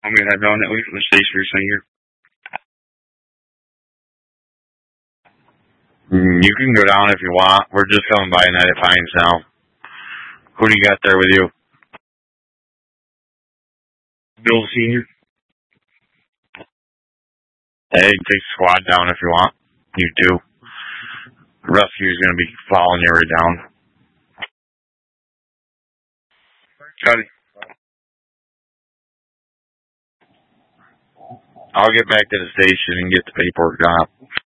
Want me to head down that way from the station or something here? You can go down if you want. We're just coming by Night at Pines now. Who do you got there with you? Bill Senior. Hey, you can take the squad down if you want. You do. The rescue's gonna be following you right down. Got it. I'll get back to the station and get the paperwork done.